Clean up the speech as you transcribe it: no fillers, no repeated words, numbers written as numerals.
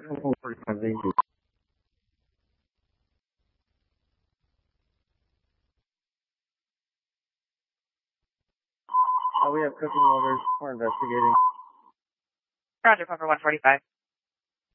We have cooking orders. We're investigating. Roger, Pumper 145.